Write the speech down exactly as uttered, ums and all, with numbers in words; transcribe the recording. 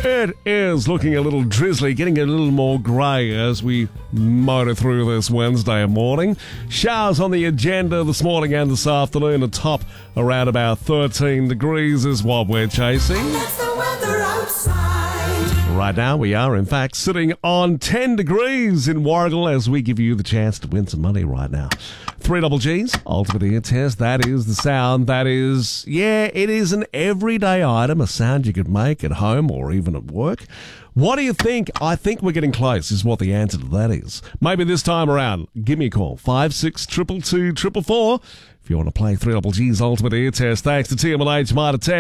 It is looking a little drizzly, getting a little more grey as we motor through this Wednesday morning. Showers on the agenda this morning and this afternoon. A top around about thirteen degrees is what we're chasing. And that's the weather outside. Right now we are, in fact, sitting on ten degrees in Warragul as we give you the chance to win some money right now. Three double G's, Ultimate Ear Test. That is the sound. That is, yeah, it is an everyday item, a sound you could make at home or even at work. What do you think? I think we're getting close is what the answer to that is. Maybe this time around, give me a call. five six two two two four four if you want to play Three double G's Ultimate Ear Test. Thanks to T M L H Mitre ten.